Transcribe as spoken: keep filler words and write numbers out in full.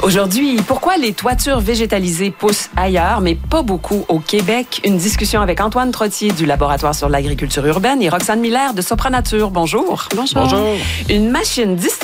Aujourd'hui, pourquoi les toitures végétalisées poussent ailleurs, mais pas beaucoup au Québec? Une discussion avec Antoine Trottier du Laboratoire sur l'agriculture urbaine et Roxane Miller de Sopranature. Bonjour. Bonjour. Bonjour. Une machine